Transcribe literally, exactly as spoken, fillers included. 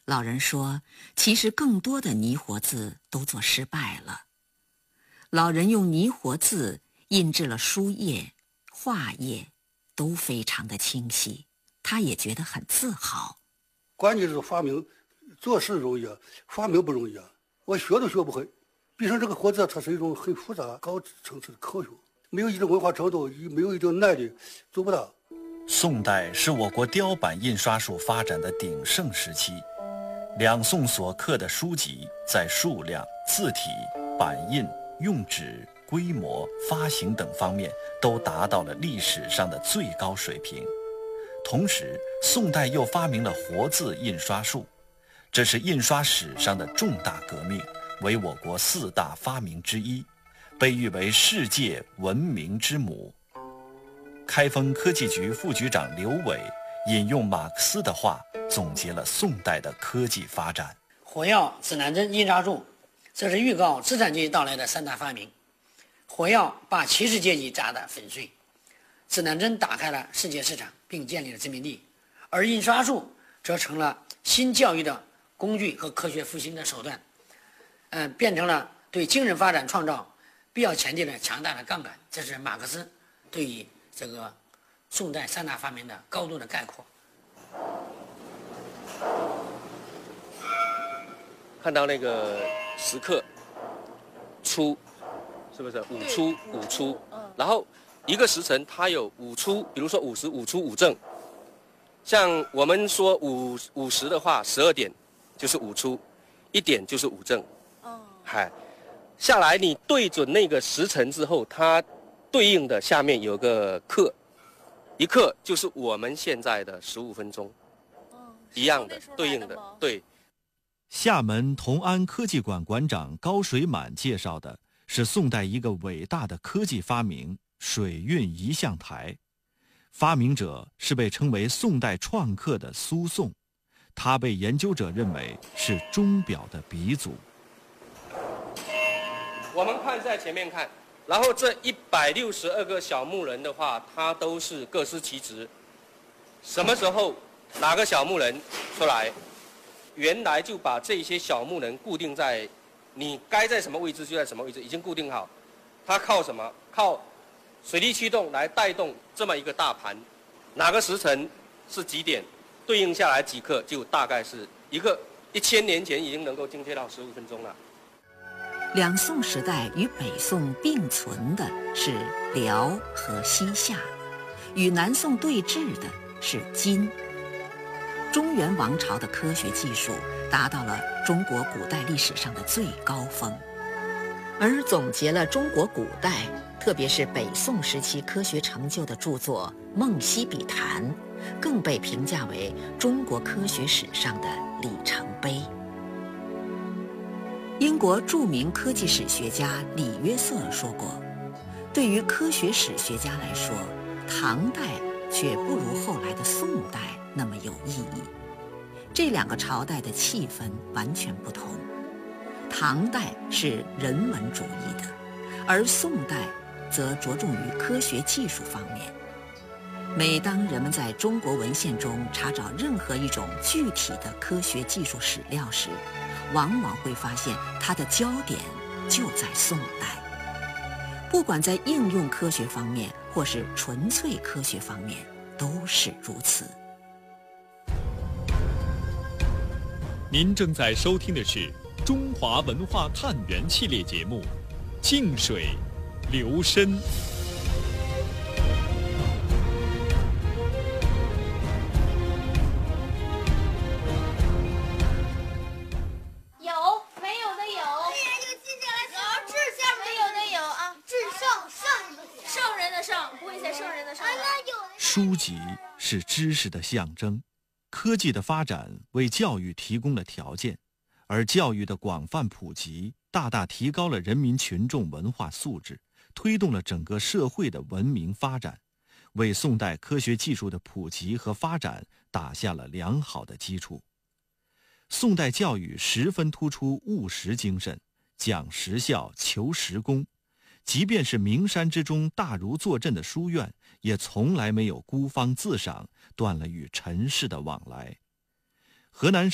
老人说，其实更多的泥活字都做失败了。老人用泥活字印制了书页、画页，都非常的清晰，他也觉得很自豪。 关键是发明，做事容易啊，发明不容易啊，我学都学不会。毕竟这个活字它是一种很复杂、高层次的科学，没有一定文化程度，没有一定耐力，做不到。 宋代是我国雕版印刷术发展的鼎盛时期，两宋所刻的书籍在数量、字体、版印、用纸、规模、发行等方面都达到了历史上的最高水平。同时，宋代又发明了活字印刷术，这是印刷史上的重大革命，为我国四大发明之一，被誉为世界文明之母。开封科技局副局长刘伟引用马克思的话，总结了宋代的科技发展。 火药、指南针、印刷术，这是预告资产阶级到来的三大发明。火药把骑士阶级砸得粉碎，指南针打开了世界市场并建立了殖民地，而印刷术则成了新教育的工具和科学复兴的手段，嗯、呃，变成了对精神发展创造必要前提的强大的杠杆。这是马克思对于这个宋代三大发明的高度的概括。 看到那个时刻初，是不是五初五初？然后一个时辰它有五初，比如说五十五初五正。像我们说五五十的话，十二点就是五初，一点就是五正。哦，嗨，下来你对准那个时辰之后，它对应的下面有个刻，一刻就是我们现在的十五分钟，哦，一样的对应的，对。 厦门同安科技馆馆长高水满介绍的是宋代一个伟大的科技发明——水运仪象台。发明者是被称为宋代创客的苏颂，他被研究者认为是钟表的鼻祖。 我们看在前面看，然后这一百六十二个小木人的话，它都是各司其职。什么时候哪个小木人出来，原来就把这些小木人固定在你该在什么位置就在什么位置，已经固定好。它靠什么？靠水力驱动来带动这么一个大盘，哪个时辰是几点，对应下来几刻，就大概是一个一千年前已经能够精确到十五分钟了。 两宋时代与北宋并存的是辽和西夏，与南宋对峙的是金。中原王朝的科学技术达到了中国古代历史上的最高峰，而总结了中国古代，特别是北宋时期科学成就的著作《梦溪笔谈》，更被评价为中国科学史上的里程碑。英国著名科技史学家李约瑟说过，对于科学史学家来说，唐代却不如后来的宋代那么有意义。这两个朝代的气氛完全不同，唐代是人文主义的，而宋代则着重于科学技术方面。每当人们在中国文献中查找任何一种具体的科学技术史料时，往往会发现它的焦点就在宋代。不管在应用科学方面或是纯粹科学方面，都是如此。 您正在收听的是中华文化探源系列节目《静水流深》。 有没有的有？对呀，有记者来说，志向没有的有啊，志胜胜圣人的圣，不会写圣人的圣。 书籍是知识的象征。科技的发展为教育提供了条件，而教育的广泛普及大大提高了人民群众文化素质，推动了整个社会的文明发展，为宋代科学技术的普及和发展打下了良好的基础。宋代教育十分突出务实精神，讲实效，求实功。即便是名山之中大儒坐镇的书院，也从来没有孤芳自赏，断了与尘世的往来。河南